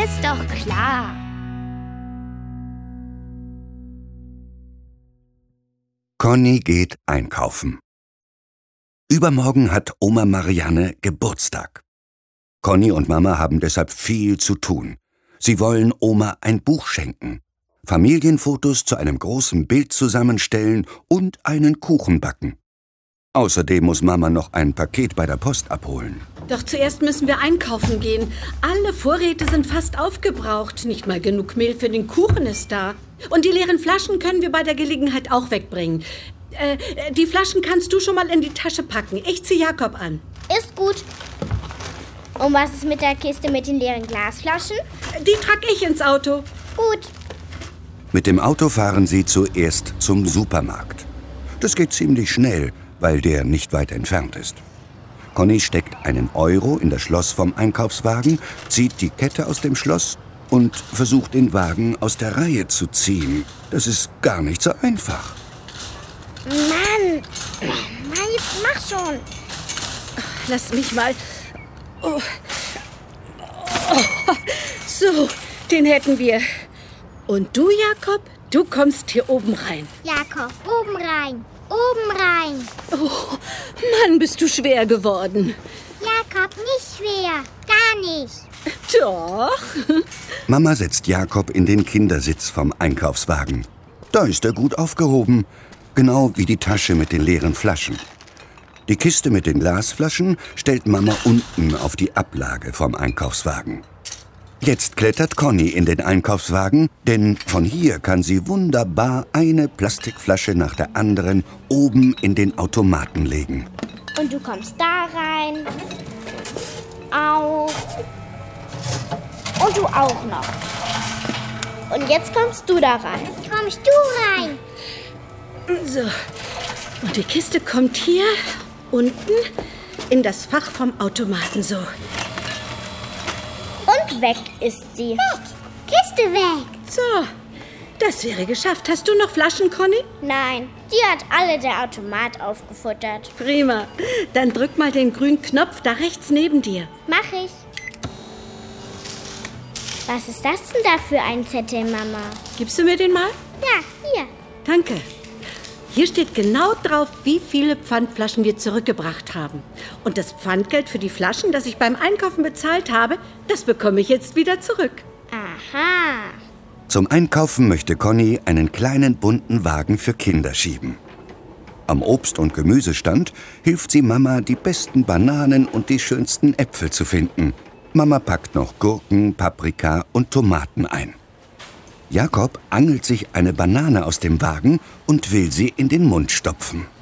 Ist doch klar. Conny geht einkaufen. Übermorgen hat Oma Marianne Geburtstag. Conny und Mama haben deshalb viel zu tun. Sie wollen Oma ein Buch schenken, Familienfotos zu einem großen Bild zusammenstellen und einen Kuchen backen. Außerdem muss Mama noch ein Paket bei der Post abholen. Doch zuerst müssen wir einkaufen gehen. Alle Vorräte sind fast aufgebraucht. Nicht mal genug Mehl für den Kuchen ist da. Und die leeren Flaschen können wir bei der Gelegenheit auch wegbringen. Die Flaschen kannst du schon mal in die Tasche packen. Ich zieh Jakob an. Ist gut. Und was ist mit der Kiste mit den leeren Glasflaschen? Die trage ich ins Auto. Gut. Mit dem Auto fahren sie zuerst zum Supermarkt. Das geht ziemlich schnell, weil der nicht weit entfernt ist. Conny steckt einen Euro in das Schloss vom Einkaufswagen, zieht die Kette aus dem Schloss und versucht, den Wagen aus der Reihe zu ziehen. Das ist gar nicht so einfach. Mann, jetzt mach schon. Lass mich mal. Oh. So, den hätten wir. Und du, Jakob, du kommst hier oben rein. Jakob, oben rein. Oben rein. Oh, Mann, bist du schwer geworden. Jakob, nicht schwer. Gar nicht. Doch. Mama setzt Jakob in den Kindersitz vom Einkaufswagen. Da ist er gut aufgehoben, genau wie die Tasche mit den leeren Flaschen. Die Kiste mit den Glasflaschen stellt Mama unten auf die Ablage vom Einkaufswagen. Jetzt klettert Conny in den Einkaufswagen, denn von hier kann sie wunderbar eine Plastikflasche nach der anderen oben in den Automaten legen. Und du kommst da rein. Auch. Und du auch noch. Und jetzt kommst du da rein. Kommst du rein? So. Und die Kiste kommt hier unten in das Fach vom Automaten so. Und weg ist sie. Weg. Kiste weg. So, das wäre geschafft. Hast du noch Flaschen, Conny? Nein, die hat alle der Automat aufgefuttert. Prima. Dann drück mal den grünen Knopf da rechts neben dir. Mach ich. Was ist das denn da für ein Zettel, Mama? Gibst du mir den mal? Ja, hier. Danke. Hier steht genau drauf, wie viele Pfandflaschen wir zurückgebracht haben. Und das Pfandgeld für die Flaschen, das ich beim Einkaufen bezahlt habe, das bekomme ich jetzt wieder zurück. Aha. Zum Einkaufen möchte Conny einen kleinen bunten Wagen für Kinder schieben. Am Obst- und Gemüsestand hilft sie Mama, die besten Bananen und die schönsten Äpfel zu finden. Mama packt noch Gurken, Paprika und Tomaten ein. Jakob angelt sich eine Banane aus dem Wagen und will sie in den Mund stopfen.